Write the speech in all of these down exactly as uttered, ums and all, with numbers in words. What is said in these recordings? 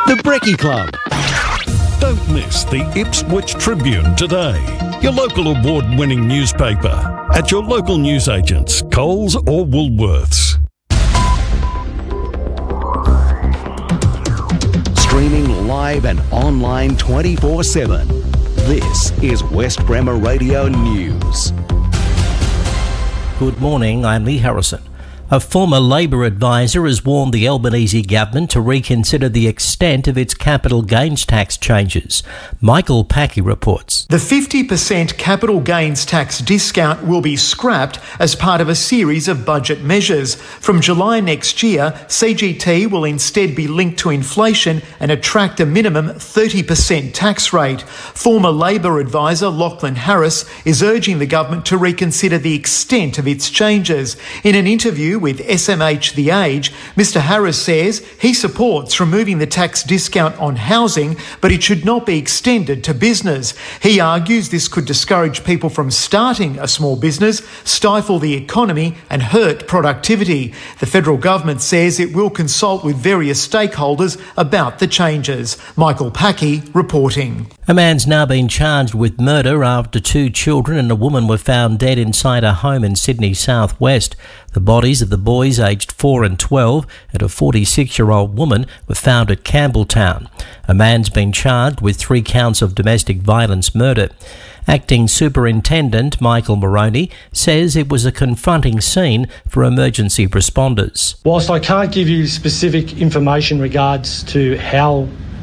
The Brekkie Club. Don't miss the Ipswich Tribune today, your local award-winning newspaper, at your local newsagents, Coles or Woolworths. Streaming live and online twenty-four seven. This is West Bremer Radio News. Good morning, I'm Lee Harrison. A former Labor advisor has warned the Albanese government to reconsider the extent of its capital gains tax changes. Michael Packy reports. The fifty percent capital gains tax discount will be scrapped as part of a series of budget measures. From July next year, C G T will instead be linked to inflation and attract a minimum thirty percent tax rate. Former Labor advisor Lachlan Harris is urging the government to reconsider the extent of its changes. In an interview with S M H The Age, Mr Harris says he supports removing the tax discount on housing, but it should not be extended to business. He argues this could discourage people from starting a small business, stifle the economy and hurt productivity. The federal government says it will consult with various stakeholders about the changes. Michael Packy reporting. A man's now been charged with murder after two children and a woman were found dead inside a home in Sydney South West. The bodies of the boys aged four and twelve and a forty-six-year-old woman were found at Campbelltown. A man's been charged with three counts of domestic violence murder. Acting Superintendent Michael Moroney says it was a confronting scene for emergency responders. Whilst I can't give you specific information in regards to how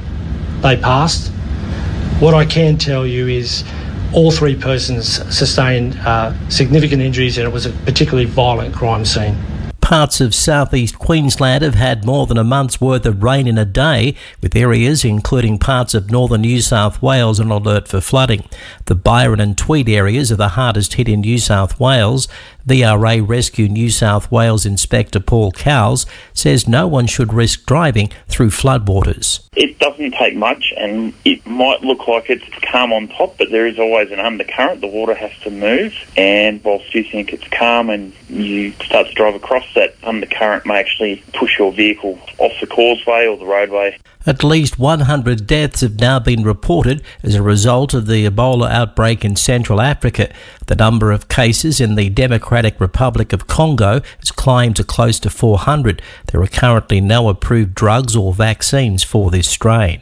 they passed, what I can tell you is all three persons sustained uh, significant injuries, and it was a particularly violent crime scene. Parts of southeast Queensland have had more than a month's worth of rain in a day, with areas including parts of northern New South Wales on alert for flooding. The Byron and Tweed areas are the hardest hit in New South Wales. V R A Rescue New South Wales Inspector Paul Cowles says no one should risk driving through floodwaters. It doesn't take much, and it might look like it's calm on top, but there is always an undercurrent. The water has to move, and whilst you think it's calm and you start to drive across, that undercurrent may actually push your vehicle off the causeway or the roadway. At least one hundred deaths have now been reported as a result of the Ebola outbreak in Central Africa. The number of cases in the Democratic Republic of Congo has climbed to close to four hundred. There are currently no approved drugs or vaccines for this strain.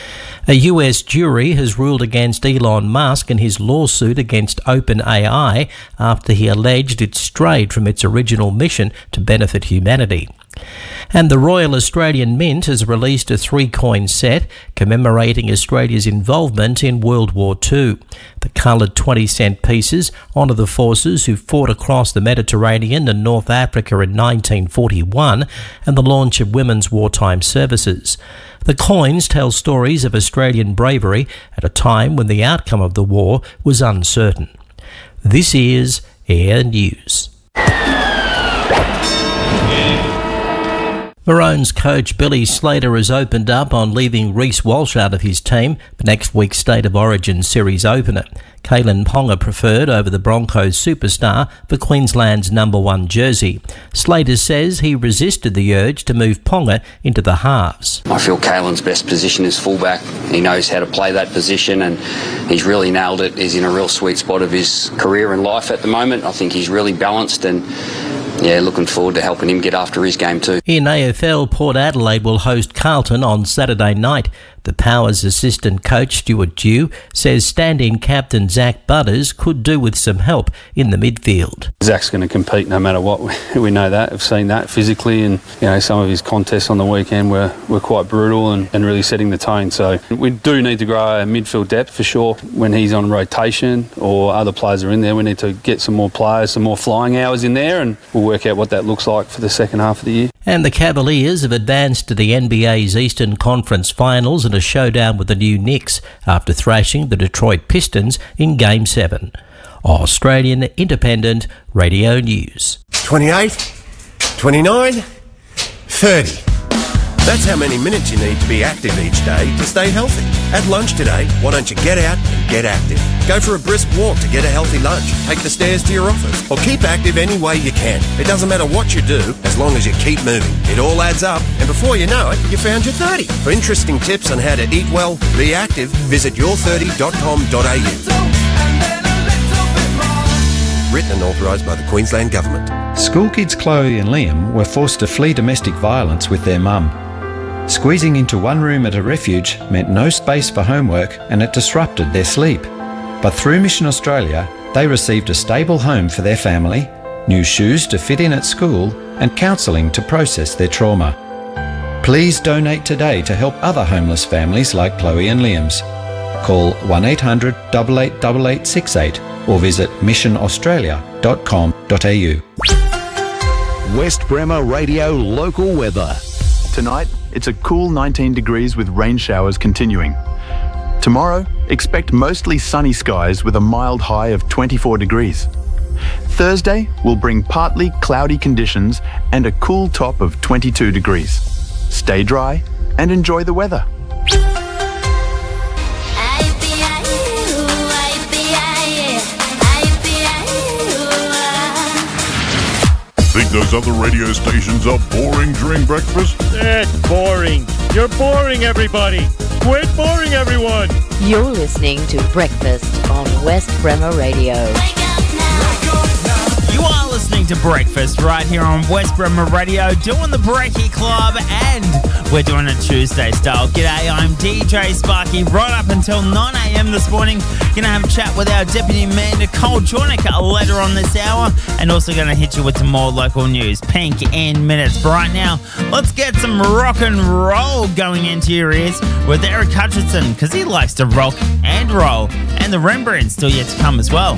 A U S jury has ruled against Elon Musk in his lawsuit against OpenAI after he alleged it strayed from its original mission to benefit humanity. And the Royal Australian Mint has released a three-coin set commemorating Australia's involvement in World War Two. The coloured twenty cent pieces honour the forces who fought across the Mediterranean and North Africa in nineteen forty-one and the launch of women's wartime services. The coins tell stories of Australian bravery at a time when the outcome of the war was uncertain. This is Air News. Maroons coach Billy Slater has opened up on leaving Reece Walsh out of his team for next week's State of Origin series opener. Kalen Ponga preferred over the Broncos superstar for Queensland's number one jersey. Slater says he resisted the urge to move Ponga into the halves. I feel Kalen's best position is fullback. He knows how to play that position and he's really nailed it. He's in a real sweet spot of his career and life at the moment. I think he's really balanced and yeah, looking forward to helping him get after his game too. In A F L, Port Adelaide will host Carlton on Saturday night. The Powers assistant coach, Stuart Dew, says stand-in captain Zach Butters could do with some help in the midfield. Zach's going to compete no matter what. We know that. We've seen that physically, and you know some of his contests on the weekend were, were quite brutal and, and really setting the tone. So we do need to grow our midfield depth for sure. When he's on rotation or other players are in there, we need to get some more players, some more flying hours in there, and we'll work out what that looks like for the second half of the year. And the Cavaliers have advanced to the N B A's Eastern Conference Finals in a showdown with the new Knicks after thrashing the Detroit Pistons in Game seven. Australian Independent Radio News. twenty-eight, twenty-nine, thirty. That's how many minutes you need to be active each day to stay healthy. At lunch today, why don't you get out and get active? Go for a brisk walk to get a healthy lunch. Take the stairs to your office. Or keep active any way you can. It doesn't matter what you do, as long as you keep moving. It all adds up, and before you know it, you found your thirty. For interesting tips on how to eat well, be active, visit your thirty dot com dot a u. Written and authorised by the Queensland Government. School kids Chloe and Liam were forced to flee domestic violence with their mum. Squeezing into one room at a refuge meant no space for homework and it disrupted their sleep. But through Mission Australia, they received a stable home for their family, new shoes to fit in at school, and counselling to process their trauma. Please donate today to help other homeless families like Chloe and Liam's. Call one eight hundred, eight eight eight eight six eight or visit mission australia dot com dot a u. West Bremer Radio local weather. Tonight, it's a cool nineteen degrees with rain showers continuing. Tomorrow, expect mostly sunny skies with a mild high of twenty-four degrees. Thursday will bring partly cloudy conditions and a cool top of twenty-two degrees. Stay dry and enjoy the weather. Think those other radio stations are boring during breakfast? That's boring. You're boring, everybody. Quit boring, everyone. You're listening to Breakfast on West Bremer Radio. You are listening to Breakfast right here on West Bremer Radio, doing the Brekkie Club, and we're doing it Tuesday style. G'day, I'm D J Sparky, right up until nine a.m. this morning. Gonna have a chat with our Deputy Mayor, Nicole Jornick, later on this hour, and also gonna hit you with some more local news, Pink in minutes. But right now, let's get some rock and roll going into your ears with Eric Hutchinson, because he likes to rock and roll, and the Rembrandt's still yet to come as well.